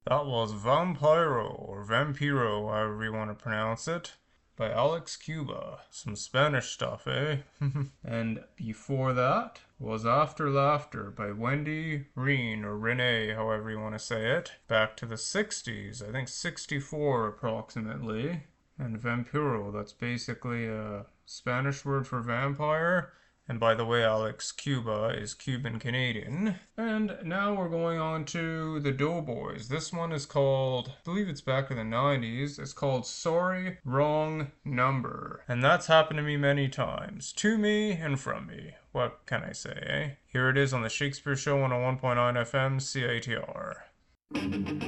That was Vampiro, or Vampiro, however you want to pronounce it, by Alex Cuba. Some Spanish stuff, eh? And before that was After Laughter by Wendy Reen, or Renee, however you want to say it. Back to the 60s, I think 64 approximately. And Vampiro, that's basically a Spanish word for vampire. And by the way, Alex Cuba is Cuban Canadian. And now we're going on to the Doughboys. This one is called, I believe it's back in the 90s. It's called Sorry, Wrong Number. And that's happened to me many times. To me and from me. What can I say, eh? Here it is on the Shakespeare Show on 101.9 FM CITR.